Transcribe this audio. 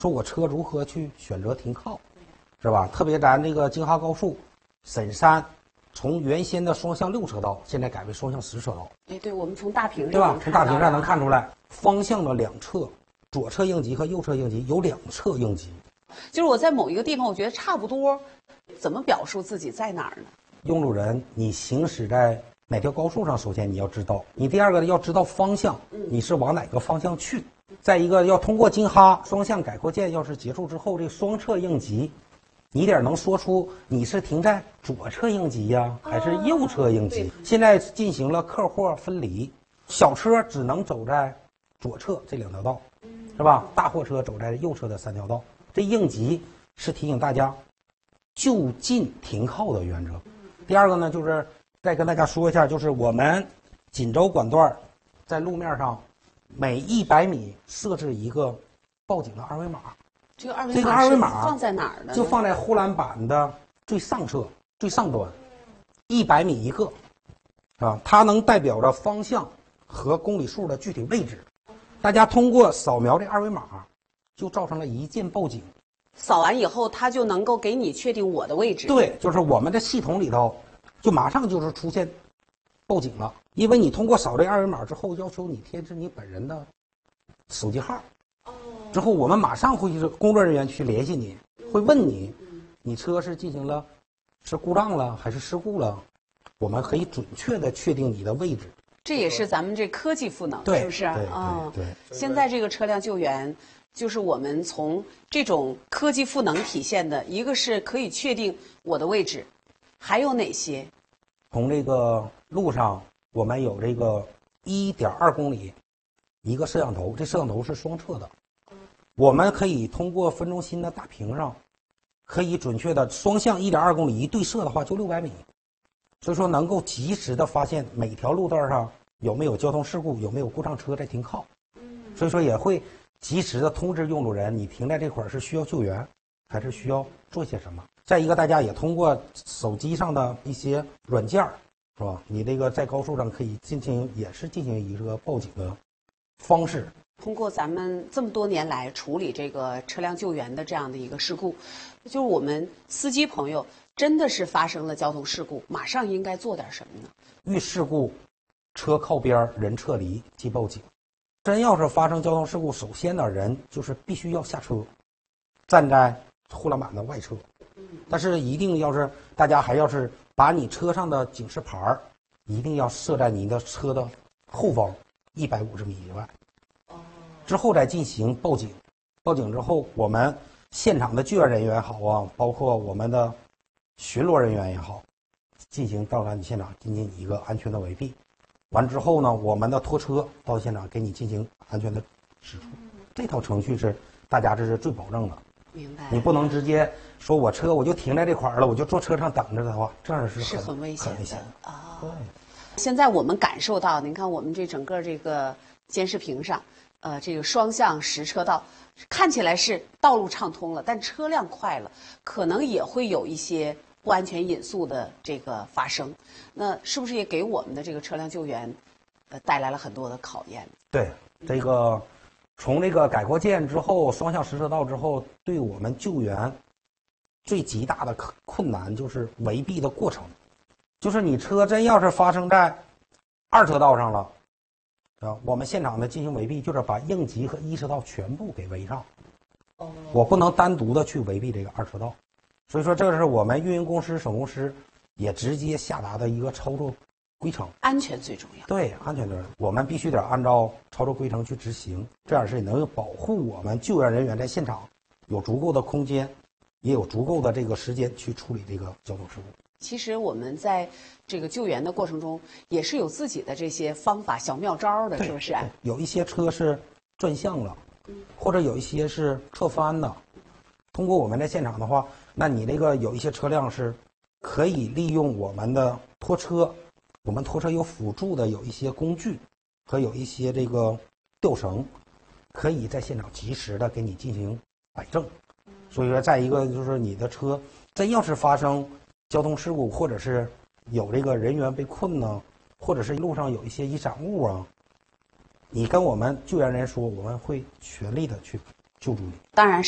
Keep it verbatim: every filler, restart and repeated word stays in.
说我车如何去选择停靠，是吧？特别咱这个京哈高速沈山，从原先的双向六车道，现在改为双向十车道。 哎，对，我们从大屏上对吧？从大屏上能看出来，方向的两侧，左侧应急和右侧应急有两侧应急。 就是我在某一个地方，我觉得差不多，怎么表述自己在哪儿呢？ 用路人，你行驶在哪条高速上，首先你要知道，你第二个要知道方向，你是往哪个方向去。再一个，要通过京哈双向改扩键，要是结束之后，这双侧应急，你得能说出你是停在左侧应急呀，还是右侧应急。哦、现在进行了客货分离，小车只能走在左侧这两条道，是吧？大货车走在右侧的三条道。这应急是提醒大家就近停靠的原则。第二个呢，就是再跟大家说一下，就是我们锦州管段在路面上每一百米设置一个报警的二维码。 这个二维码这个二维码放在哪儿呢？ 就放在护栏板的最上侧、最上端，一百米一个，啊，它能代表着方向和公里数的具体位置。大家通过扫描这二维码，就造成了一键报警。 扫完以后，它就能够给你确定我的位置。 对，就是我们的系统里头，就马上就是出现报警了，因为你通过扫这二维码之后，要求你填写你本人的手机号。之后我们马上会是工作人员去联系你，会问你，你车是进行了是故障了还是事故了，我们可以准确的确定你的位置。 这也是咱们这科技赋能，是不是？ 对啊， 对对。 现在这个车辆救援，就是我们从这种科技赋能体现的，一个是可以确定我的位置，还有哪些？ 从这个路上，我们有这个一点二公里一个摄像头，这摄像头是双侧的。我们可以通过分中心的大屏上，可以准确的双向一点二公里一对射的话，就六百米，所以说能够及时的发现每条路段上有没有交通事故，有没有故障车在停靠，所以说也会及时的通知用路人，你停在这块儿是需要救援，还是需要做些什么。再一个，大家也通过手机上的一些软件儿，是吧？你这个在高速上可以进行，也是进行一个报警的方式。 通过咱们这么多年来处理这个车辆救援的这样的一个事故，就是我们司机朋友真的是发生了交通事故，马上应该做点什么呢？ 遇事故，车靠边，人撤离即报警。真要是发生交通事故，首先呢，人就是必须要下车，站在护栏板的外侧。但是一定要是大家还要是把你车上的警示牌儿，一定要设在你的车的后方一百五十米以外。之后再进行报警，报警之后，我们现场的救援人员也好啊，包括我们的巡逻人员也好，进行到达你现场进行一个安全的围蔽。完之后呢，我们的拖车到现场给你进行安全的驶出。这套程序是大家这是最保证的。 明白。 你不能直接说我车我就停在这块儿了，我就坐车上等着的话，这样是很是很危险的很危险啊。 对。 现在我们感受到，您看我们这整个这个监视屏上。呃，这个双向十车道看起来是道路畅通了，但车辆快了，可能也会有一些不安全因素的这个发生。那是不是也给我们的这个车辆救援，呃，带来了很多的考验？ 对，这个从这个改扩建之后，双向十车道之后，对我们救援最极大的困难就是围蔽的过程，就是你车真要是发生在二车道上了。啊，我们现场的进行围蔽，就是把应急和一车道全部给围上。哦，我不能单独的去围蔽这个二车道，所以说这是我们运营公司、总公司也直接下达的一个操作规程。 安全最重要。 对，安全最重要，我们必须得按照操作规程去执行，这样是能保护我们救援人员在现场有足够的空间，也有足够的这个时间去处理这个交通事故。 其实我们在这个救援的过程中，也是有自己的这些方法、小妙招的，是不是？ 有一些车是转向了，或者有一些是侧翻的。通过我们在现场的话，那你这个有一些车辆是可以利用我们的拖车，我们拖车有辅助的有一些工具和有一些这个吊绳，可以在现场及时的给你进行摆正。所以说，再一个就是你的车真要是发生交通事故，或者是有这个人员被困呢，或者是路上有一些遗产物啊，你跟我们救援人说，我们会全力的去救助你。 当然。